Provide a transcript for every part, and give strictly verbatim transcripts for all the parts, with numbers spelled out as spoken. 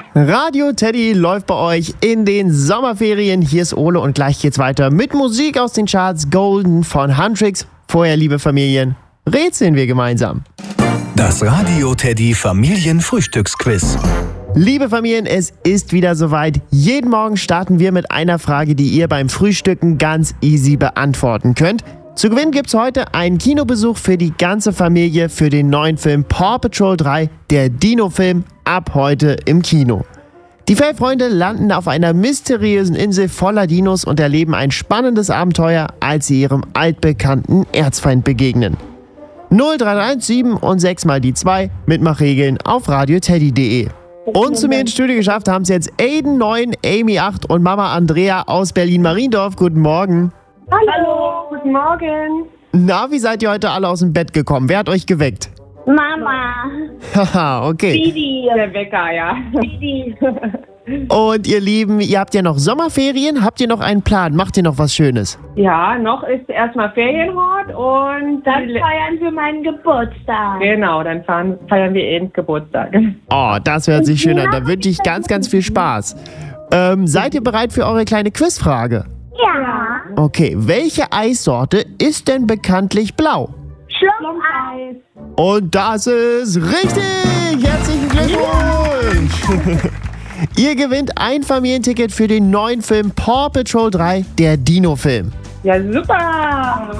Radio Teddy läuft bei euch in den Sommerferien. Hier ist Ole und gleich geht's weiter mit Musik aus den Charts. Golden von Huntrix. Vorher, liebe Familien, rätseln wir gemeinsam. Das Radio Teddy Familienfrühstücksquiz. Liebe Familien, es ist wieder soweit. Jeden Morgen starten wir mit einer Frage, die ihr beim Frühstücken ganz easy beantworten könnt. Zu gewinnen gibt's heute einen Kinobesuch für die ganze Familie für den neuen Film Paw Patrol drei, der Dino-Film, ab heute im Kino. Die Fellfreunde landen auf einer mysteriösen Insel voller Dinos und erleben ein spannendes Abenteuer, als sie ihrem altbekannten Erzfeind begegnen. null drei drei eins sieben und sechs mal die zwei, Mitmachregeln auf radioteddy punkt de. Und zu mir ins Studio geschafft haben es jetzt Aiden neun, Amy acht und Mama Andrea aus Berlin-Mariendorf. Guten Morgen. Hallo, guten Morgen. Na, wie seid ihr heute alle aus dem Bett gekommen? Wer hat euch geweckt? Mama. Haha, okay. Didi. Der Wecker, ja. Didi. Und ihr Lieben, ihr habt ja noch Sommerferien. Habt ihr noch einen Plan? Macht ihr noch was Schönes? Ja, noch ist erstmal Ferienhort und Dann feiern wir meinen Geburtstag. genau, dann fahren, feiern wir eben Geburtstag. Oh, das hört sich schön an. Da wünsche ich ganz, ganz viel Spaß. Ähm, seid ihr bereit für eure kleine Quizfrage? Ja. Okay, welche Eissorte ist denn bekanntlich blau? Schlumpfeis. Und das ist richtig! Herzlichen Glückwunsch! Ihr gewinnt ein Familienticket für den neuen Film Paw Patrol drei, der Dino-Film. Ja, super!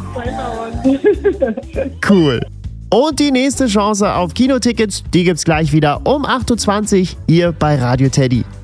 Cool. Und die nächste Chance auf Kinotickets, die gibt's gleich wieder um acht Uhr zwanzig hier bei Radio Teddy.